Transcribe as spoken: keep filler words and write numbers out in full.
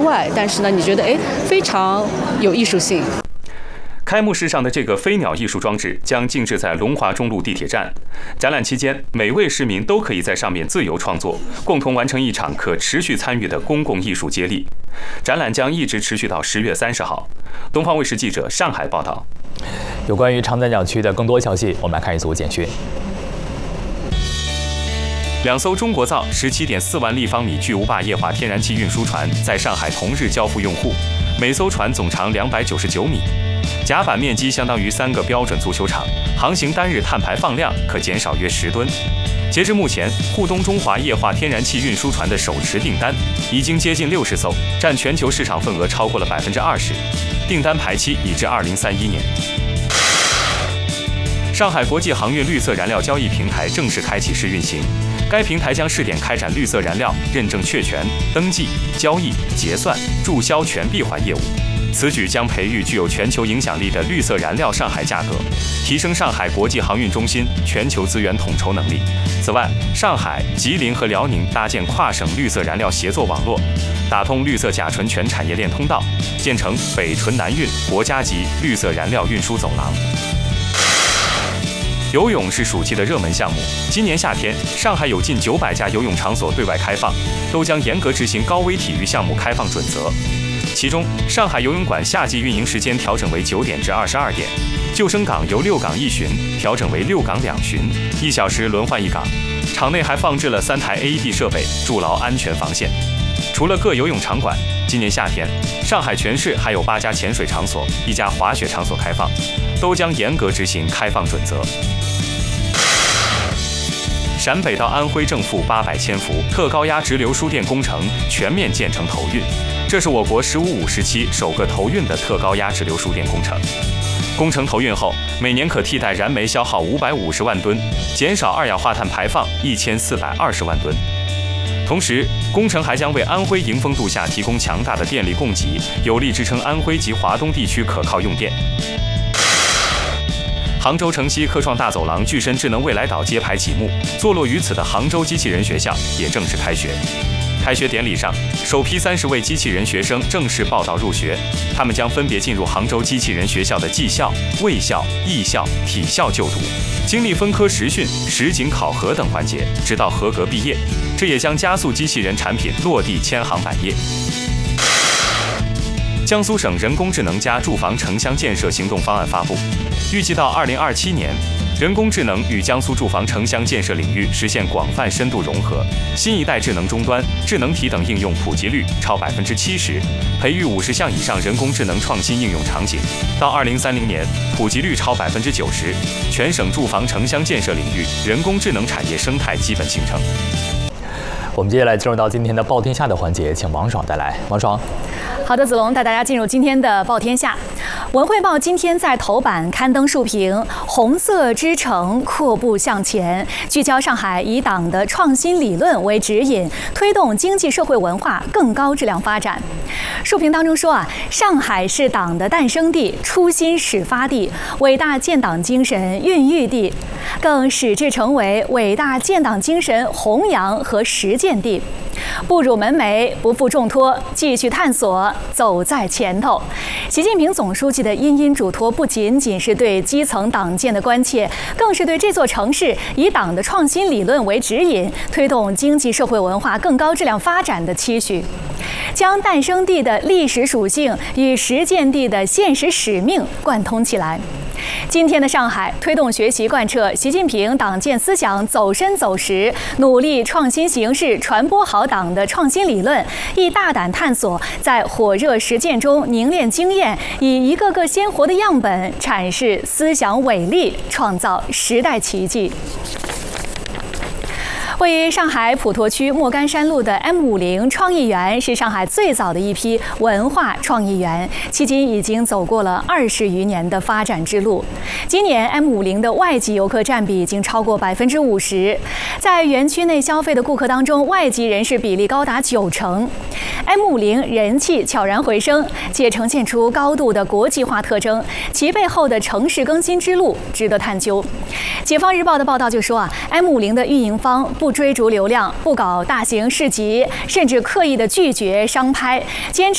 外，但是呢，你觉得哎非常有艺术性。 开幕式上的这个飞鸟艺术装置将静置在龙华中路地铁站。展览期间，每位市民都可以在上面自由创作，共同完成一场可持续参与的公共艺术接力。展览将一直持续到十月三十号。东方卫视记者上海报道。 有关于长三角区的更多消息，我们来看一组简讯。 两艘中国造十七点四万立方米巨无霸液化天然气运输船在上海同日交付用户，每艘船总长两百九十九米。甲板面积相当于三个标准足球场，航行单日碳排放量可减少约十吨。截至目前，沪东中华液化天然气运输船的手持订单已经接近六十艘，占全球市场份额超过了百分之二十，订单排期已至二零三一年。上海国际航运绿色燃料交易平台正式开启试运行，该平台将试点开展绿色燃料认证确权、登记、交易、结算、注销全闭环业务。此举将培育具有全球影响力的绿色燃料上海价格，提升上海国际航运中心全球资源统筹能力。此外，上海、吉林和辽宁搭建跨省绿色燃料协作网络，打通绿色甲醇全产业链通道，建成北纯南运国家级绿色燃料运输走廊。游泳是暑期的热门项目，今年夏天，上海有近九百家游泳场所对外开放，都将严格执行高危体育项目开放准则。其中，上海游泳馆夏季运营时间调整为九点至二十二点，救生港由六港一巡调整为六港两巡，一小时轮换一港。场内还放置了三台 A E D 设备，筑牢安全防线。除了各游泳场馆，今年夏天，上海全市还有八家潜水场所、一家滑雪场所开放，都将严格执行开放准则。陕北到安徽正负八百千伏特高压直流输电工程全面建成投运，这是我国“十五五”时期首个投运的特高压直流输电工程。工程投运后，每年可替代燃煤消耗五百五十万吨，减少二氧化碳排放一千四百二十万吨。同时，工程还将为安徽迎风度夏提供强大的电力供给，有力支撑安徽及华东地区可靠用电。杭州城西科创大走廊具身智能未来岛揭牌启幕，坐落于此的杭州机器人学校也正式开学。开学典礼上，首批三十位机器人学生正式报到入学，他们将分别进入杭州机器人学校的技校、卫校、艺校、体校就读，经历分科实训、实景考核等环节，直到合格毕业。这也将加速机器人产品落地千行百业。江苏省人工智能加住房城乡建设行动方案发布，预计到二零二七年，人工智能与江苏住房城乡建设领域实现广泛深度融合，新一代智能终端、智能体等应用普及率超百分之七十，培育五十项以上人工智能创新应用场景。到二零三零年，普及率超百分之九十，全省住房城乡建设领域人工智能产业生态基本形成。 我们接下来进入到今天的报天下的环节，请王爽带来。王爽。 好的，子龙带大家进入今天的报天下。文汇报今天在头版刊登数评，红色之城阔步向前，聚焦上海以党的创新理论为指引，推动经济社会文化更高质量发展。数评当中说啊，上海是党的诞生地、初心始发地、伟大建党精神孕育地，更使之成为伟大建党精神弘扬和实践地。不辱门楣，不负重托，继续探索，走在前头。习近平总书记的殷殷嘱托，不仅仅是对基层党建的关切，更是对这座城市以党的创新理论为指引，推动经济社会文化更高质量发展的期许，将诞生地的历史属性与实践地的现实使命贯通起来。今天的上海，推动学习贯彻习近平党建思想走深走实，努力创新形式传播好党的创新理论，亦大胆探索，在火热实践中凝练经验，以一个个鲜活的样本阐释思想伟力，创造时代奇迹。位于上海普陀区莫干山路的 M 五零 创意园是上海最早的一批文化创意园，迄今已经走过了二十余年的发展之路。今年 M 五零 的外籍游客占比已经超过百分之五十，在园区内消费的顾客当中，外籍人士比例高达九成。M 五零 人气悄然回升，且呈现出高度的国际化特征，其背后的城市更新之路值得探究。解放日报的报道就说啊 ，M 五零 的运营方不追逐流量，不搞大型市集，甚至刻意的拒绝商拍，坚持